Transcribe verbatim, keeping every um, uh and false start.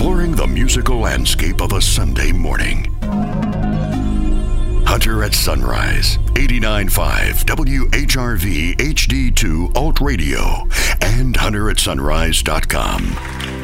exploring the musical landscape of a Sunday morning. Hunter at Sunrise, eighty-nine point five W H R V H D two Alt Radio, and hunter at sunrise dot com.